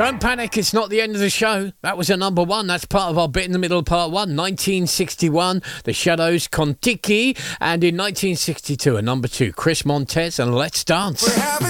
Don't panic, it's not the end of the show. That was a number one. That's part of our bit in the middle, part one. 1961, The Shadows, Kon-Tiki. And in 1962, a number two, Chris Montez and Let's Dance.